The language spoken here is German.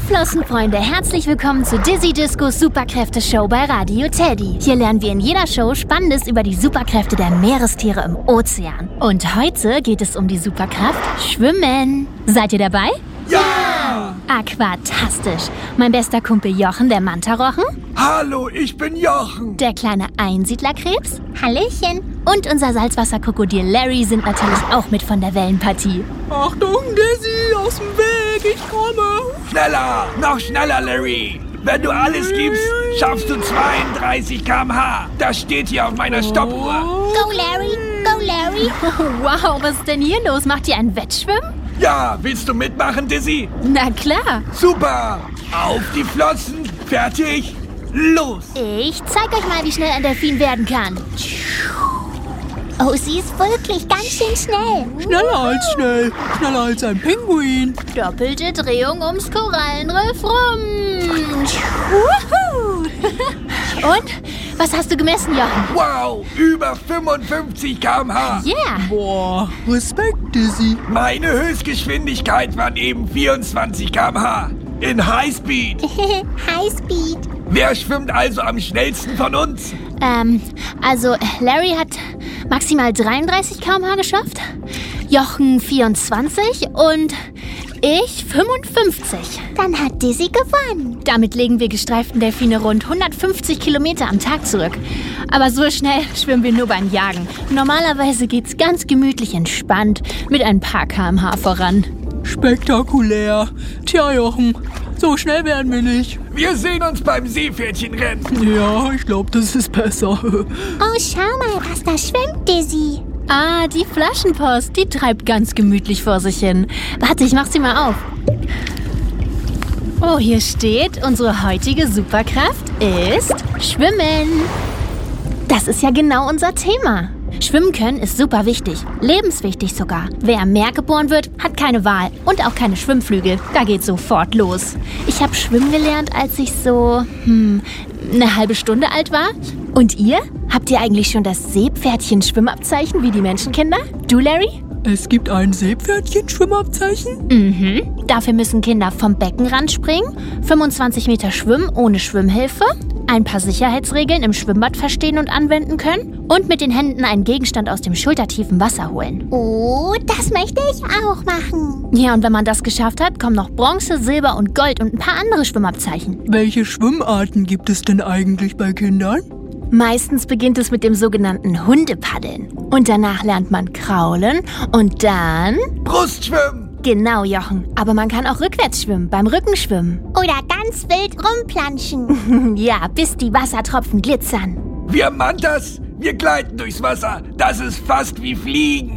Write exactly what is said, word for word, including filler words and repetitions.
Flossenfreunde, herzlich willkommen zu Dizzy Discos Superkräfte-Show bei Radio Teddy. Hier lernen wir in jeder Show Spannendes über die Superkräfte der Meerestiere im Ozean. Und heute geht es um die Superkraft Schwimmen. Seid ihr dabei? Ja! Aquatastisch. Mein bester Kumpel Jochen, der Mantarochen. Hallo, ich bin Jochen. Der kleine Einsiedlerkrebs. Hallöchen. Und unser Salzwasserkrokodil Larry sind natürlich auch mit von der Wellenpartie. Achtung, Dizzy, aus dem Weg, ich komme. Schneller, noch schneller, Larry. Wenn du alles gibst, schaffst du zweiunddreißig Kilometer pro Stunde. Das steht hier auf meiner Stoppuhr. Go Larry, go Larry. Wow, was ist denn hier los? Macht ihr ein Wettschwimmen? Ja, willst du mitmachen, Dizzy? Na klar. Super. Auf die Flossen, fertig, los. Ich zeig euch mal, wie schnell ein Delfin werden kann. Oh, sie ist wirklich ganz schön schnell. Schneller als schnell, schneller als ein Pinguin. Doppelte Drehung ums Korallenriff rum. Wuhu. Und? Was hast du gemessen, Jochen? Wow, über fünfundfünfzig Kilometer pro Stunde. Yeah. Boah, Respekt, Dizzy. Meine Höchstgeschwindigkeit waren eben vierundzwanzig Kilometer pro Stunde. In Highspeed. Highspeed. Wer schwimmt also am schnellsten von uns? Ähm, also Larry hat maximal dreiunddreißig Kilometer pro Stunde geschafft, Jochen vierundzwanzig und ich fünfundfünfzig. Dann hat Dizzy gewonnen. Damit legen wir gestreiften Delfine rund hundertfünfzig Kilometer am Tag zurück. Aber so schnell schwimmen wir nur beim Jagen. Normalerweise geht's ganz gemütlich entspannt mit ein paar Kilometer pro Stunde voran. Spektakulär. Tja, Jochen, so schnell werden wir nicht. Wir sehen uns beim Seepferdchenrennen. Ja, ich glaube, das ist besser. Oh, schau mal, was da schwimmt, Dizzy. Ah, die Flaschenpost, die treibt ganz gemütlich vor sich hin. Warte, ich mach sie mal auf. Oh, hier steht, unsere heutige Superkraft ist Schwimmen. Das ist ja genau unser Thema. Schwimmen können ist super wichtig, lebenswichtig sogar. Wer im Meer geboren wird, hat keine Wahl und auch keine Schwimmflügel. Da geht's sofort los. Ich habe schwimmen gelernt, als ich so hm, eine halbe Stunde alt war. Und ihr? Habt ihr eigentlich schon das Seepferdchen-Schwimmabzeichen wie die Menschenkinder? Du, Larry? Es gibt ein Seepferdchen-Schwimmabzeichen? Mhm. Dafür müssen Kinder vom Beckenrand springen, fünfundzwanzig Meter schwimmen ohne Schwimmhilfe, ein paar Sicherheitsregeln im Schwimmbad verstehen und anwenden können und mit den Händen einen Gegenstand aus dem schultertiefen Wasser holen. Oh, das möchte ich auch machen. Ja, und wenn man das geschafft hat, kommen noch Bronze, Silber und Gold und ein paar andere Schwimmabzeichen. Welche Schwimmarten gibt es denn eigentlich bei Kindern? Meistens beginnt es mit dem sogenannten Hundepaddeln. Und danach lernt man kraulen und dann... Brustschwimmen. Genau, Jochen. Aber man kann auch rückwärts schwimmen, beim Rückenschwimmen. Oder ganz wild rumplanschen. Ja, bis die Wassertropfen glitzern. Wir Mantas, wir gleiten durchs Wasser. Das ist fast wie Fliegen.